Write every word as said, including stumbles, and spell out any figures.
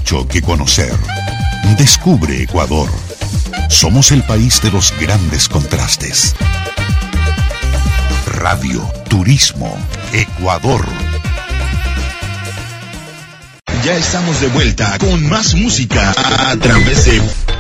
mucho que conocer. Descubre Ecuador. Somos el país de los grandes contrastes. Radio, turismo, Ecuador. Ya estamos de vuelta con más música a través de